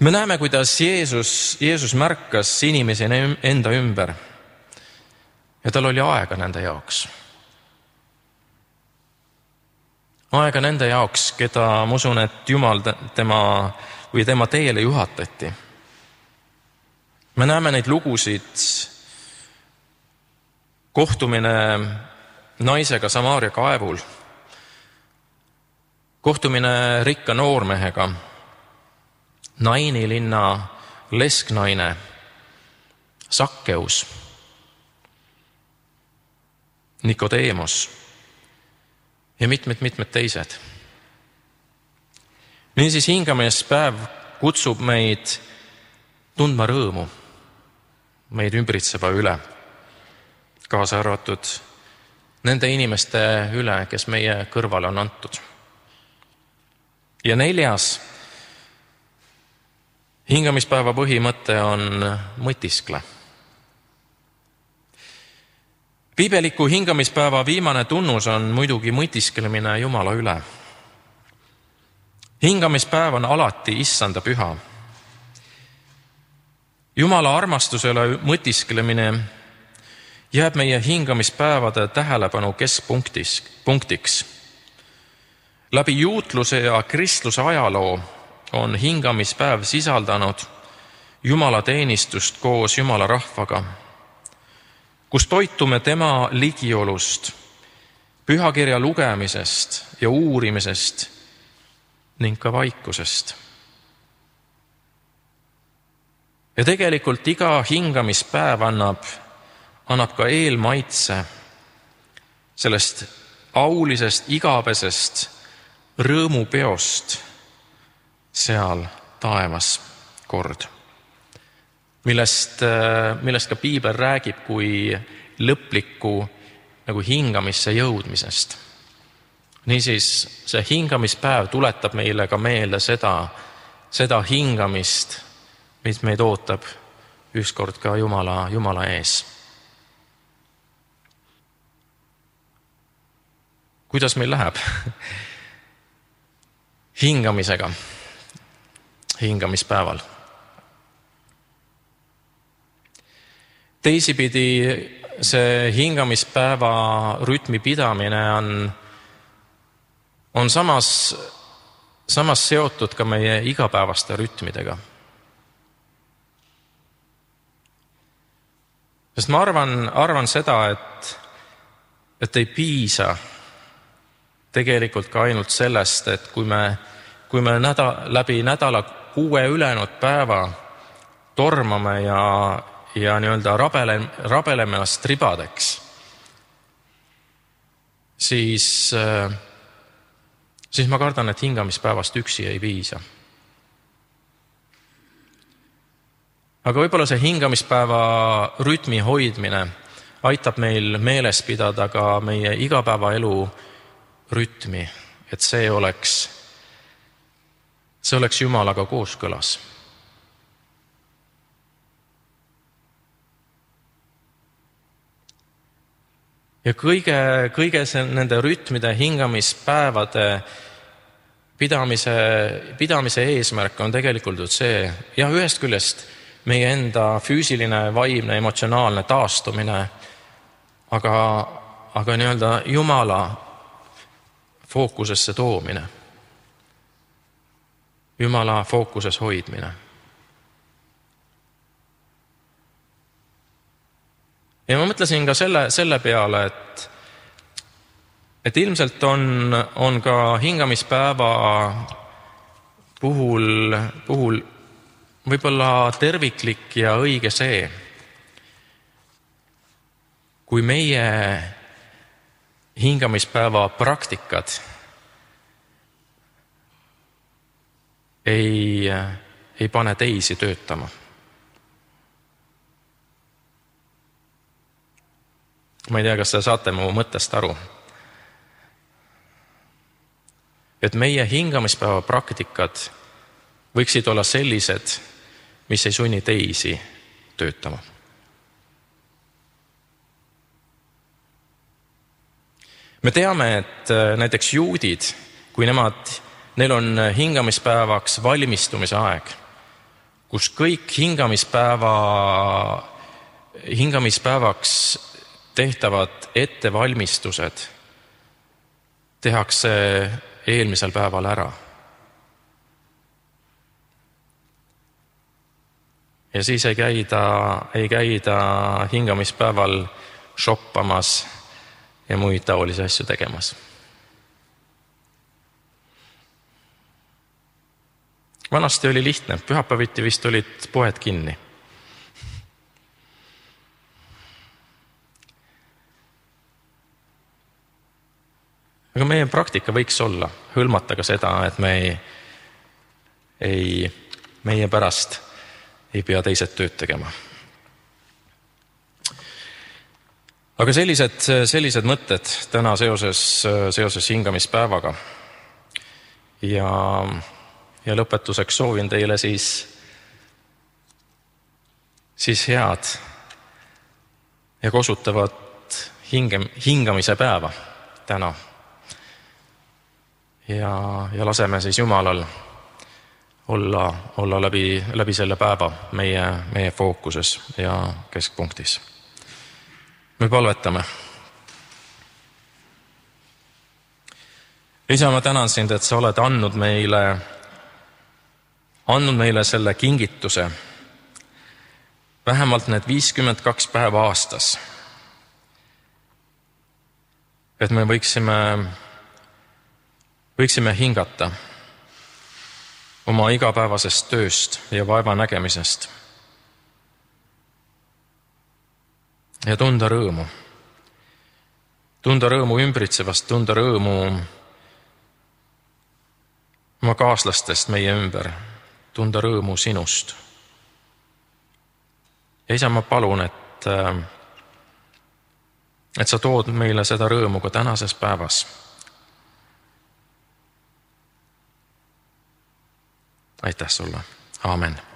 Me näeme, kuidas Jeesus märkas inimesi enda ümber ja tal oli aega nende jaoks. Aega nende jaoks, keda ma usun, et Jumal tema teele juhatati. Me näeme neid lugusid, kohtumine naisega Samaaria kaevul, kohtumine rikka noormehega, Naini linna lesknaine, Sakkeus, Nikodeemos ja mitmed teised. Niisiis hingamispäev kutsub meid tundma rõõmu meid ümbritseva üle, kaasa arvatud nende inimeste üle, kes meie kõrvale on antud. Ja 4. hingamispäeva põhimõte on mõtiskle. Piibeliku hingamispäeva viimane tunnus on muidugi mõtisklemine Jumala üle. Hingamispäev on alati issanda püha. Jumala armastusele mõtisklemine jääb meie hingamispäevade tähelepanu keskpunktiks. Läbi juutluse ja kristluse ajaloo on hingamispäev sisaldanud Jumala teenistust koos Jumala rahvaga, kus toitume tema ligiolust, pühakirja lugemisest ja uurimisest ning ka vaikusest. Ja tegelikult iga hingamispäev annab ka eelmaitse sellest aulisest igavesest rõõmupeost seal taevas kord, millest ka Piibel räägib kui lõpliku nagu hingamisse jõudmisest. Niisiis, see hingamispäev tuletab meile ka meelde seda hingamist, mis meid ootab ükskord ka Jumala ees. Kuidas meil läheb hingamisega hingamispäeval? Teisipidi see hingamispäeva rütmi pidamine on samas seotud ka meie igapäevaste rütmidega. Sest ma arvan seda, et ei piisa tegelikult ka ainult sellest, et kui me läbi nädala 6 ülejäänud päeva tormame ja nii-öelda rabeleme ennast ribadeks, siis ma kardan, et hingamispäevast üksi ei piisa. Aga võib-olla see hingamispäeva rütmi hoidmine aitab meil meeles pidada ka meie igapäevaelu rütmi, et see oleks Jumalaga kooskõlas. Ja kõige nende rütmide hingamispäevade pidamise eesmärk on tegelikult see, ja ühest küljest meie enda füüsiline, vaimne, emotsionaalne taastumine, aga nii-öelda Jumala fookusesse toomine, Jumala fookuses hoidmine. Ja ma mõtlesin ka selle peale, et ilmselt on ka hingamispäeva puhul võib-olla terviklik ja õige see, kui meie hingamispäeva praktikad ei pane teisi töötama. Ma ei tea, kas te saate mu mõttest aru. Et meie hingamispäeva praktikad võiksid olla sellised, mis ei sunni teisi töötama. Me teame, et näiteks juudid, kui neil on hingamispäevaks valmistumise aeg, kus kõik hingamispäevaks tehtavad ettevalmistused tehakse eelmisel päeval ära. Ja siis ei käida hingamispäeval shoppamas ja muid taolisi asju tegemas. Vanasti oli lihtne, pühapäeviti vist olid poed kinni. Aga meie praktika võiks olla, hõlmata ka seda, et meie pärast ei pea teised tööd tegema. Aga sellised mõtted täna seoses hingamispäevaga. Ja lõpetuseks soovin teile siis head ja kosutavat hingamise päeva täna. Ja laseme siis Jumalal olla läbi selle päeva meie fookuses ja keskpunktis. Me palvetame. Isa, ma tänan sind, et sa oled andnud meile selle kingituse vähemalt need 52 päeva aastas. Et me võiksime hingata oma igapäevasest tööst ja vaeva nägemisest ja tunda rõõmu ümbritsevast, tunda rõõmu oma kaaslastest meie ümber, tunda rõõmu sinust. Ja Isa, ma palun, et sa tood meile seda rõõmu ka tänases päevas. Aitäh sulle. Aamen.